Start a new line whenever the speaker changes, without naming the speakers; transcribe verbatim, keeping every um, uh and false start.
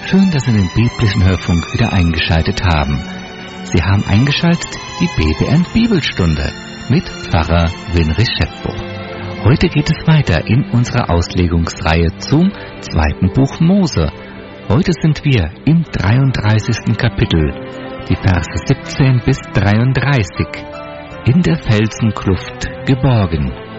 Schön, dass Sie den biblischen Hörfunk wieder eingeschaltet haben. Sie haben eingeschaltet die B B N Bibelstunde mit Pfarrer Winrich Schäffbuch. Heute geht es weiter in unserer Auslegungsreihe zum zweiten Buch Mose. Heute sind wir im dreiunddreißigsten Kapitel, die Verse siebzehn bis dreiunddreißig, in der Felsenkluft geborgen.